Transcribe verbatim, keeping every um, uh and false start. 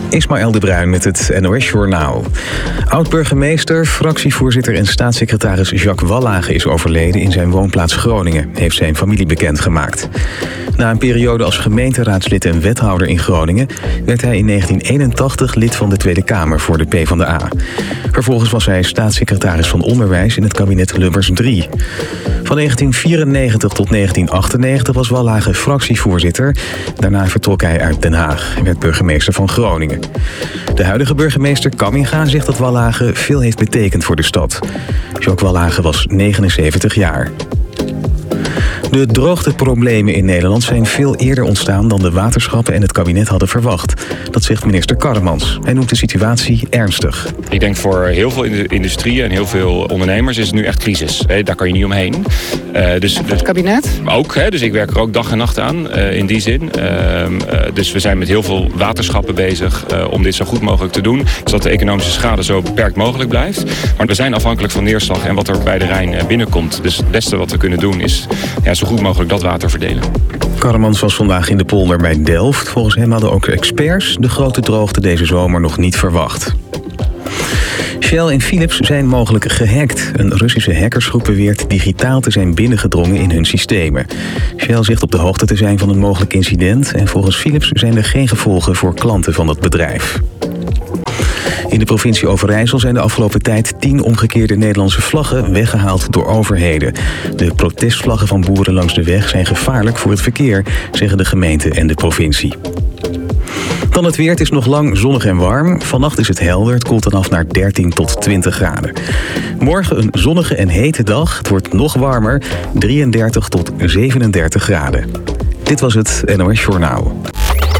Ismaël de Bruin met het N O S-journaal. Oud-burgemeester, fractievoorzitter en staatssecretaris Jacques Wallage is overleden in zijn woonplaats Groningen, heeft zijn familie bekendgemaakt. Na een periode als gemeenteraadslid en wethouder in Groningen werd hij in negentien eenentachtig lid van de Tweede Kamer voor de PvdA. Vervolgens was hij staatssecretaris van Onderwijs in het kabinet Lubbers drie. Van negentien vierennegentig tot negentien achtennegentig was Wallage fractievoorzitter. Daarna vertrok hij uit Den Haag en werd burgemeester van Groningen. De huidige burgemeester Kamminga zegt dat Wallage veel heeft betekend voor de stad. Jacques Wallage was negenenzeventig jaar. De droogteproblemen in Nederland zijn veel eerder ontstaan dan de waterschappen en het kabinet hadden verwacht. Dat zegt minister Karremans. Hij noemt de situatie ernstig. Ik denk voor heel veel industrieën en heel veel ondernemers is het nu echt crisis. Daar kan je niet omheen. Uh, dus, het kabinet? Ook, hè, dus ik werk er ook dag en nacht aan uh, in die zin. Uh, uh, dus we zijn met heel veel waterschappen bezig uh, om dit zo goed mogelijk te doen. Zodat de economische schade zo beperkt mogelijk blijft. Maar we zijn afhankelijk van neerslag en wat er bij de Rijn binnenkomt. Dus het beste wat we kunnen doen is ja, zo goed mogelijk dat water verdelen. Karremans was vandaag in de polder bij Delft. Volgens hem hadden ook experts de grote droogte deze zomer nog niet verwacht. Shell en Philips zijn mogelijk gehackt. Een Russische hackersgroep beweert digitaal te zijn binnengedrongen in hun systemen. Shell zegt op de hoogte te zijn van een mogelijk incident en volgens Philips zijn er geen gevolgen voor klanten van het bedrijf. In de provincie Overijssel zijn de afgelopen tijd tien omgekeerde Nederlandse vlaggen weggehaald door overheden. De protestvlaggen van boeren langs de weg zijn gevaarlijk voor het verkeer, zeggen de gemeente en de provincie. Dan het weer. Het is nog lang zonnig en warm. Vannacht is het helder. Het koelt dan af naar dertien tot twintig graden. Morgen een zonnige en hete dag. Het wordt nog warmer. drieëndertig tot zevenendertig graden. Dit was het N O S Journaal.